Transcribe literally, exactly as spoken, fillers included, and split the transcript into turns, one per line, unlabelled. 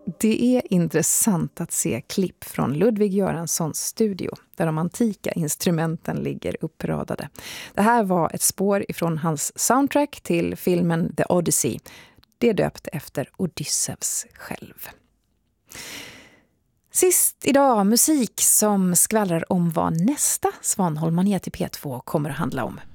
Det är intressant att se klipp från Ludwig Göranssons studio där de antika instrumenten ligger uppradade. Det här var ett spår ifrån hans soundtrack till filmen The Odyssey. Det är döpt efter Odysseus själv. Sist idag musik som skvallrar om vad nästa Svanholm Manet i P två kommer att handla om.